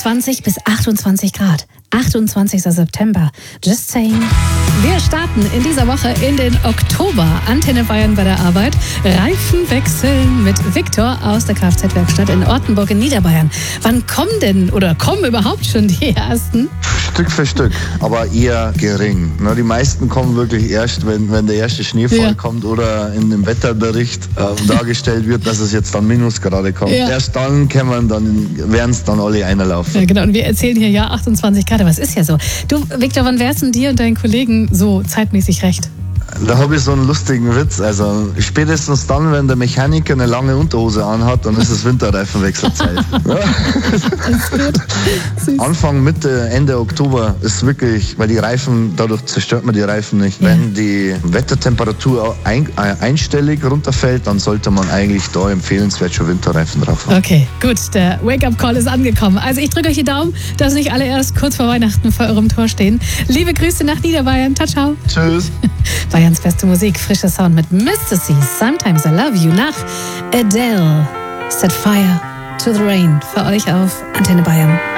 25 bis 28 Grad. 28. September. Just saying. Wir starten in dieser Woche in den Oktober. Antenne Bayern bei der Arbeit. Reifen wechseln mit Viktor aus der Kfz-Werkstatt in Ortenburg in Niederbayern. Wann kommen denn oder kommen überhaupt schon die ersten? Stück für Stück, aber eher gering. Die meisten kommen wirklich erst, wenn der erste Schneefall kommt oder in dem Wetterbericht dargestellt wird, dass es jetzt dann Minusgrade kommt. Ja. Erst dann werden es dann alle einlaufen. Ja, genau. Und wir erzählen hier 28 Grad, aber es ist ja so. Du, Viktor, wann wär's denn dir und deinen Kollegen so zeitmäßig recht? Da habe ich so einen lustigen Witz. Also spätestens dann, wenn der Mechaniker eine lange Unterhose anhat, dann ist es Winterreifenwechselzeit. Anfang, Mitte, Ende Oktober ist wirklich, weil die Reifen, dadurch zerstört man die Reifen nicht. Wenn die Wettertemperatur einstellig runterfällt, dann sollte man eigentlich da empfehlenswert schon Winterreifen drauf haben. Okay, gut, der Wake-up-Call ist angekommen. Also ich drücke euch die Daumen, dass nicht alle erst kurz vor Weihnachten vor eurem Tor stehen. Liebe Grüße nach Niederbayern. Ciao, ciao. Tschüss. Bayerns beste Musik, frischer Sound mit Mr. C, Sometimes I Love You nach Adele. Set Fire to the Rain für euch auf Antenne Bayern.